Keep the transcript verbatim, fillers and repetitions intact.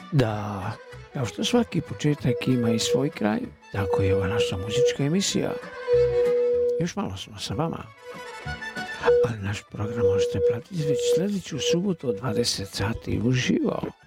Da, kao što svaki početak ima i svoj kraj, tako je ova naša muzička emisija. Još malo smo sa vama, ali naš program možete pratiti već sljedeću subotu od dvadeset sati uživo.